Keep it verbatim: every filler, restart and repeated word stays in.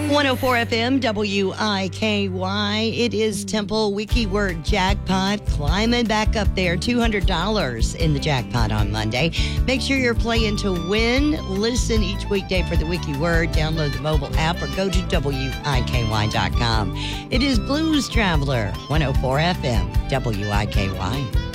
one oh four F M, W I K Y. It is Temple Wiki Word Jackpot climbing back up there. two hundred dollars in the jackpot on Monday. Make sure you're playing to win. Listen each weekday for the Wiki Word. Download the mobile app or go to W I K Y dot com. It is Blues Traveler, one oh four F M, W I K Y.